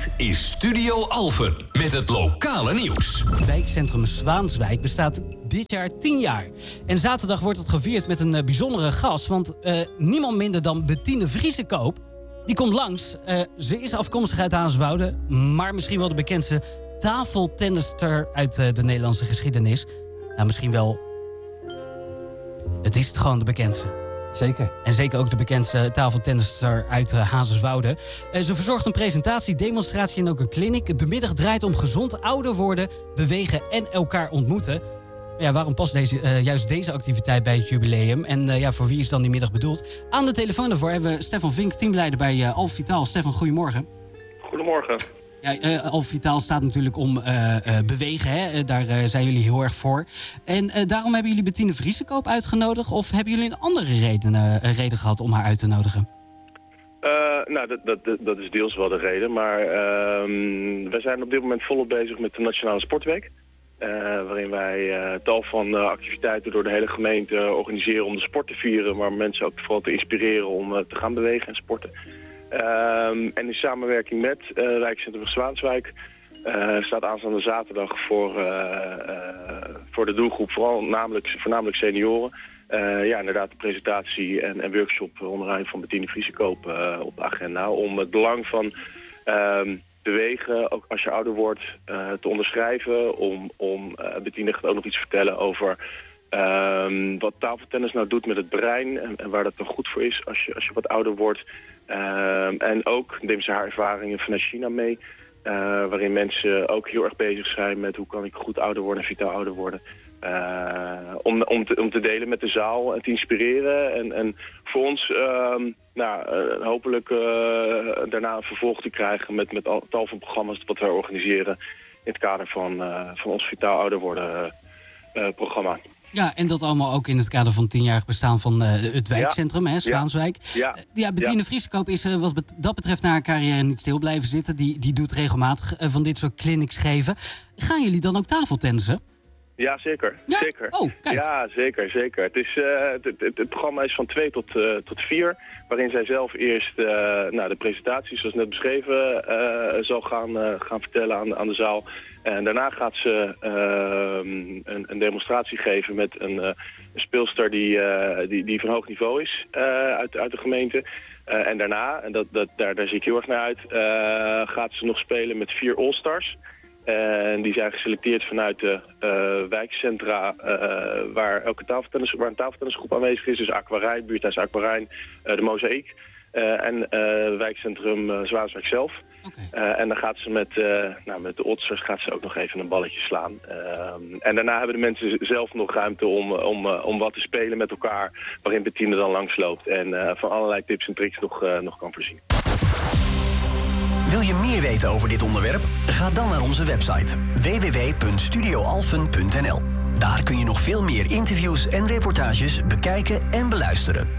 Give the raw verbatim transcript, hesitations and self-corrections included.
Dit is Studio Alphen met het lokale nieuws. Wijkcentrum Zwaanswijk bestaat dit jaar tien jaar. En zaterdag wordt het gevierd met een uh, bijzondere gast. Want uh, niemand minder dan Bettine Vriesekoop. Die komt langs. Uh, ze is afkomstig uit Hanswoude. Maar misschien wel de bekendste tafeltennister uit uh, de Nederlandse geschiedenis. Nou, misschien wel... Het is gewoon de bekendste. Zeker. En zeker ook de bekendste tafeltennister uit uh, Hazerswoude. Uh, ze verzorgt een presentatie, demonstratie en ook een clinic. De middag draait om gezond ouder worden, bewegen en elkaar ontmoeten. Ja, waarom past deze, uh, juist deze activiteit bij het jubileum? En uh, ja, voor wie is dan die middag bedoeld? Aan de telefoon daarvoor hebben we Stefan Vink, teamleider bij uh, Alphen Vitaal. Stefan, goedemorgen. Goedemorgen. Ja, uh, Alphen Vitaal staat natuurlijk om uh, uh, bewegen. Hè? Uh, daar uh, zijn jullie heel erg voor. En uh, daarom hebben jullie Bettine Vriesekoop uitgenodigd? Of hebben jullie een andere reden, uh, reden gehad om haar uit te nodigen? Uh, nou, dat, dat, dat is deels wel de reden. Maar uh, wij zijn op dit moment volop bezig met de Nationale Sportweek. Uh, waarin wij uh, tal van uh, activiteiten door de hele gemeente organiseren om de sport te vieren. Maar mensen ook vooral te inspireren om uh, te gaan bewegen en sporten. Um, en in samenwerking met uh, Wijkcentrum Zwaanswijk uh, staat aanstaande zaterdag voor, uh, uh, voor de doelgroep, vooral namelijk, voornamelijk senioren, uh, ja, inderdaad de presentatie en, en workshop onder leiding van Bettine Vriesekoop uh, op de agenda. Om het belang van uh, bewegen, ook als je ouder wordt, uh, te onderschrijven. Om, om uh, Bettine gaat ook nog iets vertellen over... Um, wat tafeltennis nou doet met het brein en, en waar dat dan goed voor is als je, als je wat ouder wordt. Um, en ook neemt ze haar ervaringen vanuit China mee, uh, waarin mensen ook heel erg bezig zijn met hoe kan ik goed ouder worden en vitaal ouder worden. Uh, om, om, te, om te delen met de zaal en te inspireren. En, en voor ons um, nou, uh, hopelijk uh, daarna een vervolg te krijgen met, met tal van programma's wat wij organiseren in het kader van, uh, van ons vitaal ouder worden uh, programma. Ja, en dat allemaal ook in het kader van het tienjarig bestaan van uh, het wijkcentrum, ja. hè, Zwaanswijk. Ja, uh, ja Bettine ja. Vriesekoop is uh, wat bet- dat betreft naar haar carrière niet stil blijven zitten. Die, die doet regelmatig uh, van dit soort clinics geven. Gaan jullie dan ook tafeltennissen? Ja, zeker. Ja? zeker. Oh, kijk. Ja, zeker, zeker. Het, is, uh, het, het, het programma is van twee tot, uh, tot vier, waarin zij zelf eerst uh, nou, de presentatie, zoals net beschreven, uh, zal gaan, uh, gaan vertellen aan, aan de zaal. En daarna gaat ze uh, een, een demonstratie geven met een, uh, een speelster die, uh, die, die van hoog niveau is uh, uit, uit de gemeente. Uh, en daarna, en dat, dat, daar, daar zie ik heel erg naar uit, uh, gaat ze nog spelen met vier All-Stars. En die zijn geselecteerd vanuit de uh, wijkcentra uh, waar, elke tafeltennis, waar een tafeltennisgroep aanwezig is. Dus Aquarijn, Buurthuis Aquarijn, uh, de Mozaïek uh, en uh, wijkcentrum uh, Zwaanswijk zelf. Okay. Uh, en dan gaat ze met, uh, nou, met de oddsters gaat ze ook nog even een balletje slaan. Uh, en daarna hebben de mensen zelf nog ruimte om, om, uh, om wat te spelen met elkaar, waarin Bettine dan langsloopt en uh, van allerlei tips en tricks nog, uh, nog kan voorzien. Wil je meer weten over dit onderwerp? Ga dan naar onze website w w w punt studio alphen punt n l. Daar kun je nog veel meer interviews en reportages bekijken en beluisteren.